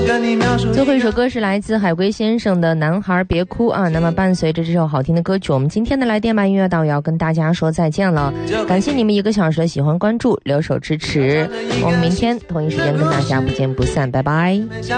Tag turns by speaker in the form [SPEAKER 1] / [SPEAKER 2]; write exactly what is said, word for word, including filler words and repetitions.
[SPEAKER 1] 最后一首歌是来自海龟先生的《男孩别哭》啊。那么伴随着这首好听的歌曲，我们今天的来电吧音乐岛也要跟大家说再见了。感谢你们一个小时的喜欢关注留守支持，我们明天同一时间跟大家不见不散，拜拜。